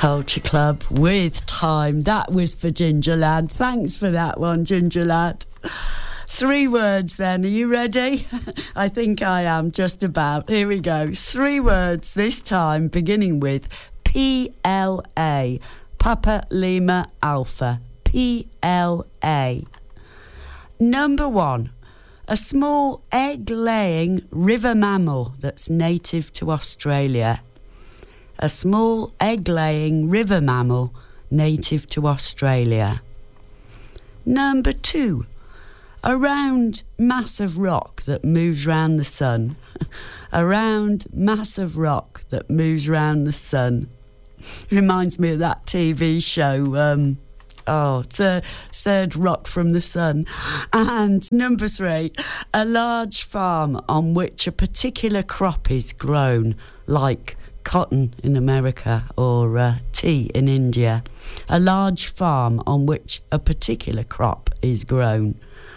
Culture Club with Time. That was for Ginger Lad. Thanks for that one, Ginger Lad. 3 words then. Are you ready? I think I am, just about. Here we go. 3 words this time, beginning with PLA. Papa Lima Alpha. PLA. Number 1. A small egg-laying river mammal that's native to Australia. A small egg-laying river mammal native to Australia. Number 2. A round mass of rock that moves round the sun. A round mass of rock that moves round the sun. Reminds me of that TV show, Third Rock from the Sun. And number 3, a large farm on which a particular crop is grown, like cotton in America or tea in India. A large farm on which a particular crop is grown.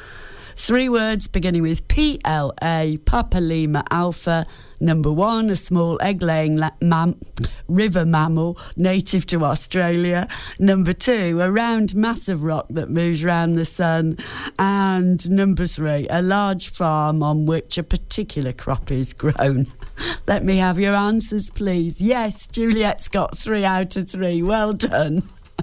3 words beginning with PLA, Papa Lima Alpha. Number 1, a small egg-laying river mammal native to Australia. Number 2, a round mass of rock that moves round the sun. And number 3, a large farm on which a particular crop is grown. Let me have your answers, please. Yes, Juliet's got 3 out of 3. Well done.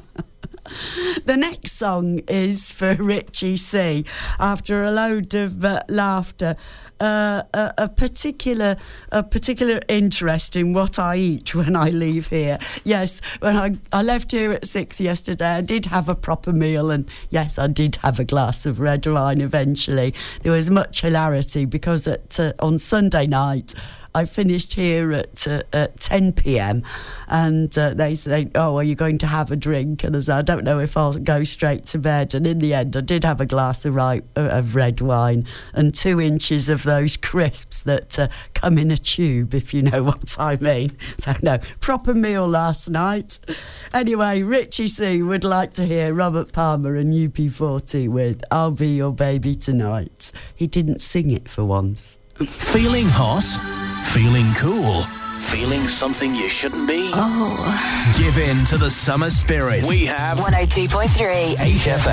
The next song is for Richie C. After a load of laughter, a particular interest in what I eat when I leave here. Yes, when I left here at 6 yesterday, I did have a proper meal, and yes, I did have a glass of red wine eventually. There was much hilarity because on Sunday night, I finished here at 10 p.m. and they say, "Oh, are you going to have a drink?" And I said, "I don't know if I'll go straight to bed." And in the end, I did have a glass of red wine and 2 inches of those crisps that come in a tube, if you know what I mean. So, no, proper meal last night. Anyway, Richie C would like to hear Robert Palmer and UB40 with "I'll Be Your Baby Tonight." He didn't sing it for once. Feeling hot? Feeling cool? Feeling something you shouldn't be? Oh. Give in to the summer spirit. We have 102.3 HFM.